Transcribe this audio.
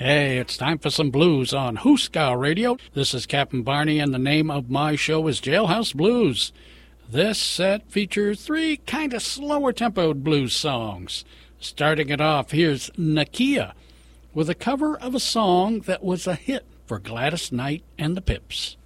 Hey, it's time for some blues on Hooska Radio. This is Captain Barney, and the name of my show is Jailhouse Blues. This set features 3 kind of slower-tempoed blues songs. Starting it off, here's Nakia with a cover of a song that was a hit for Gladys Knight and the Pips.